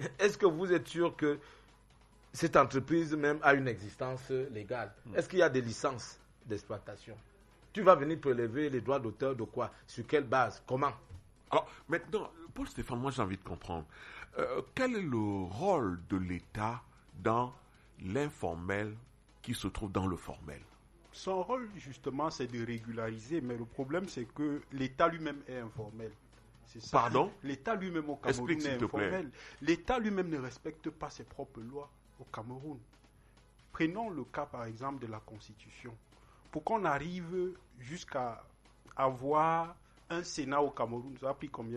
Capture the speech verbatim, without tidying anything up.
est-ce que vous êtes sûr que cette entreprise même a une existence légale? Mm. Est-ce qu'il y a des licences d'exploitation? Tu vas venir prélever les droits d'auteur de quoi? Sur quelle base? Comment? Alors, maintenant, Paul Stéphane, moi j'ai envie de comprendre. Euh, quel est le rôle de l'État dans l'informel qui se trouve dans le formel? Son rôle, justement, c'est de régulariser, mais le problème, c'est que l'État lui-même est informel. C'est ça. Pardon? L'État lui-même au Cameroun Explique, est s'il te informel. plaît. L'État lui-même ne respecte pas ses propres lois au Cameroun. Prenons le cas, par exemple, de la Constitution. Pour qu'on arrive jusqu'à avoir un Sénat au Cameroun, ça a pris combien